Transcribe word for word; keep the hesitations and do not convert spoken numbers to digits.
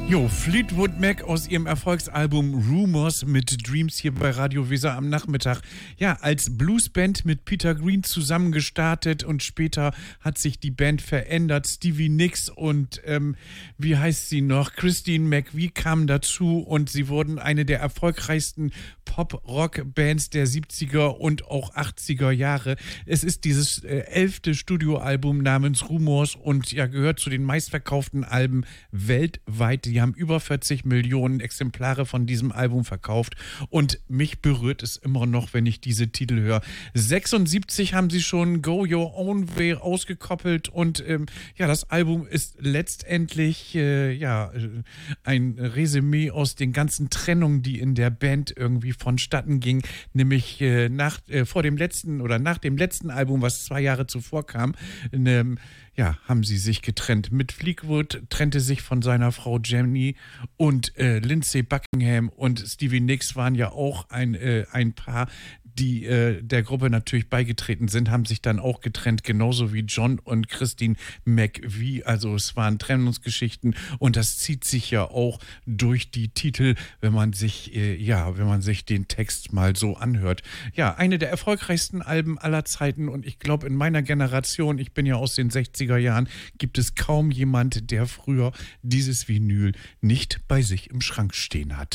Jo, Fleetwood Mac aus ihrem Erfolgsalbum Rumors mit Dreams hier bei Radio Weser am Nachmittag. Ja, als Bluesband mit Peter Green zusammen gestartet und später hat sich die Band verändert. Stevie Nicks und, ähm, wie heißt sie noch? Christine McVie kamen dazu und sie wurden eine der erfolgreichsten Pop-Rock-Bands der siebziger und auch achtziger Jahre. Es ist dieses äh, elfte Studioalbum namens Rumors und ja, gehört zu den meistverkauften Alben weltweit. Die haben über vierzig Millionen Exemplare von diesem Album verkauft und mich berührt es immer noch, wenn ich diese Titel höre. sechsundsiebzig haben sie schon Go Your Own Way ausgekoppelt und ähm, ja, das Album ist letztendlich äh, ja ein Resümee aus den ganzen Trennungen, die in der Band irgendwie vonstatten ging, nämlich äh, nach äh, vor dem letzten oder nach dem letzten Album, was zwei Jahre zuvor kam, in, ähm, ja, haben sie sich getrennt. Mit Fleetwood trennte sich von seiner Frau Jenny und äh, Lindsey Buckingham und Stevie Nicks waren ja auch ein, äh, ein Paar, die äh, der Gruppe natürlich beigetreten sind, haben sich dann auch getrennt, genauso wie John und Christine McVie. Also es waren Trennungsgeschichten und das zieht sich ja auch durch die Titel, wenn man sich, äh, ja, wenn man sich den Text mal so anhört. Ja, eine der erfolgreichsten Alben aller Zeiten und ich glaube in meiner Generation, ich bin ja aus den sechziger Jahren, gibt es kaum jemand, der früher dieses Vinyl nicht bei sich im Schrank stehen hat.